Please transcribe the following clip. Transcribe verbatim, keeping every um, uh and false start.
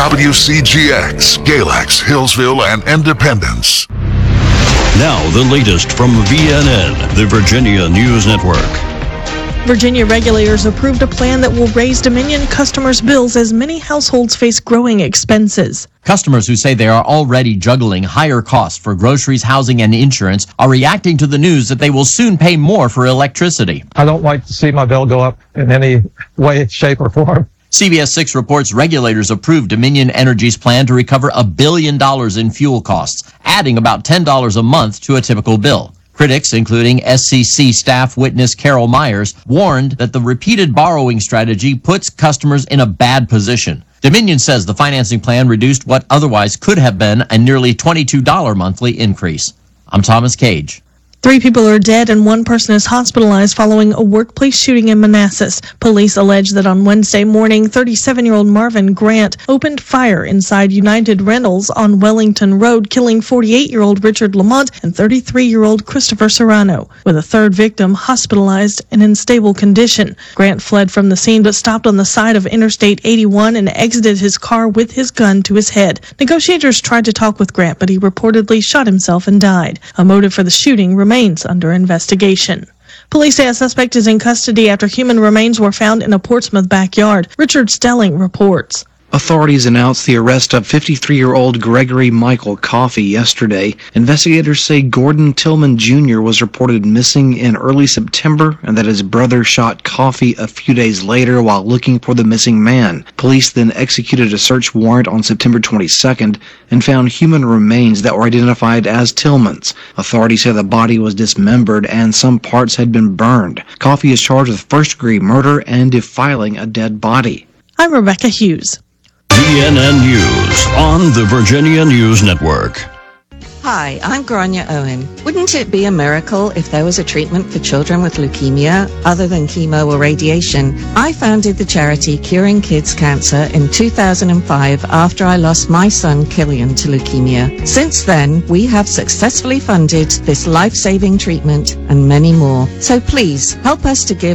W C G X, Galax, Hillsville, and Independence. Now, the latest from V N N, the Virginia News Network. Virginia regulators approved a plan that will raise Dominion customers' bills as many households face growing expenses. Customers who say they are already juggling higher costs for groceries, housing, and insurance are reacting to the news that they will soon pay more for electricity. I don't like to see my bill go up in any way, shape, or form. C B S six reports regulators approved Dominion Energy's plan to recover a billion dollars in fuel costs, adding about ten dollars a month to a typical bill. Critics, including S C C staff witness Carol Myers, warned that the repeated borrowing strategy puts customers in a bad position. Dominion says the financing plan reduced what otherwise could have been a nearly twenty-two dollars monthly increase. I'm Thomas Cage. Three people are dead and one person is hospitalized following a workplace shooting in Manassas. Police allege that on Wednesday morning, thirty-seven-year-old Marvin Grant opened fire inside United Rentals on Wellington Road, killing forty-eight-year-old Richard Lamont and thirty-three-year-old Christopher Serrano, with a third victim hospitalized and in stable condition. Grant fled from the scene but stopped on the side of Interstate eighty-one and exited his car with his gun to his head. Negotiators tried to talk with Grant, but he reportedly shot himself and died. A motive for the shooting remains remains under investigation. Police say a suspect is in custody after human remains were found in a Portsmouth backyard. Richard Stelling reports. Authorities announced the arrest of fifty-three-year-old Gregory Michael Coffey yesterday. Investigators say Gordon Tillman Junior was reported missing in early September and that his brother shot Coffey a few days later while looking for the missing man. Police then executed a search warrant on September twenty-second and found human remains that were identified as Tillman's. Authorities say the body was dismembered and some parts had been burned. Coffey is charged with first-degree murder and defiling a dead body. I'm Rebecca Hughes. V N N News on the Virginia News Network. Hi, I'm Grania Owen. Wouldn't it be a miracle if there was a treatment for children with leukemia other than chemo or radiation? I founded the charity Curing Kids Cancer in two thousand five after I lost my son Killian to leukemia. Since then, we have successfully funded this life-saving treatment and many more. So please, help us to give